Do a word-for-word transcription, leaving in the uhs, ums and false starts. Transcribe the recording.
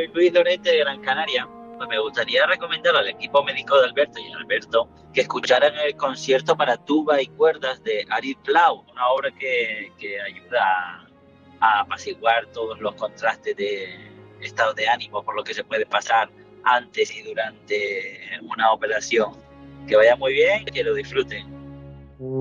soy Luis Lorente de Gran Canaria. Pues me gustaría recomendar al equipo médico de Alberto y a Alberto que escucharan el concierto para tuba y cuerdas de Arid Plau, una obra que, que ayuda a, a apaciguar todos los contrastes de estado de ánimo por lo que se puede pasar antes y durante una operación. Que vaya muy bien, que lo disfruten.